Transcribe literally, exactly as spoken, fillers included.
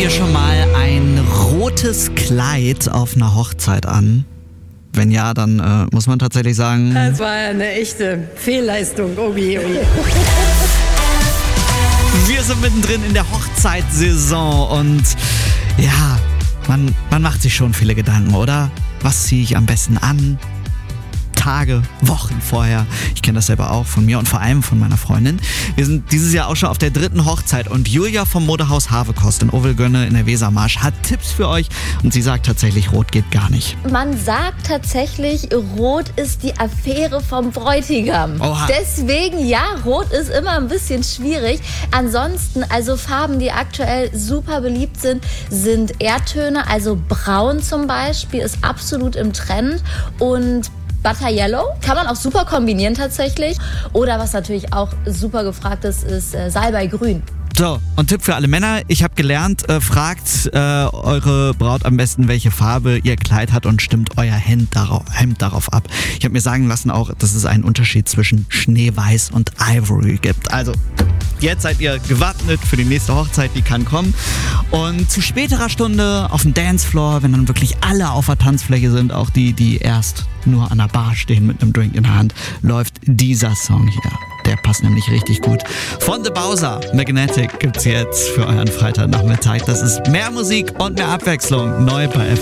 ihr schon mal ein rotes Kleid auf einer Hochzeit an? Wenn ja, dann äh, muss man tatsächlich sagen... Das war eine echte Fehlleistung, Obi. Wir sind mittendrin in der Hochzeitssaison und ja, man, man macht sich schon viele Gedanken, oder? Was ziehe ich am besten an? Tage, Wochen vorher. Ich kenne das selber auch von mir und vor allem von meiner Freundin. Wir sind dieses Jahr auch schon auf der dritten Hochzeit und Julia vom Modehaus Havekost in Ovelgönne in der Wesermarsch hat Tipps für euch und sie sagt tatsächlich, Rot geht gar nicht. Man sagt tatsächlich, Rot ist die Affäre vom Bräutigam. Oha. Deswegen, ja, Rot ist immer ein bisschen schwierig. Ansonsten, also Farben, die aktuell super beliebt sind, sind Erdtöne, also Braun zum Beispiel ist absolut im Trend und Butter Yellow kann man auch super kombinieren tatsächlich. Oder was natürlich auch super gefragt ist, ist äh, Salbeigrün. So, und Tipp für alle Männer. Ich habe gelernt, äh, fragt äh, eure Braut am besten, welche Farbe ihr Kleid hat und stimmt euer Hemd darauf, Hemd darauf ab. Ich habe mir sagen lassen auch, dass es einen Unterschied zwischen Schneeweiß und Ivory gibt. Also, jetzt seid ihr gewappnet für die nächste Hochzeit, die kann kommen. Und zu späterer Stunde auf dem Dancefloor, wenn dann wirklich alle auf der Tanzfläche sind, auch die, die erst nur an der Bar stehen mit einem Drink in der Hand, läuft dieser Song hier. Der passt nämlich richtig gut. Von The Bowser, Magnetic, gibt's jetzt für euren Freitagnachmittag. Das ist mehr Musik und mehr Abwechslung. Neu bei F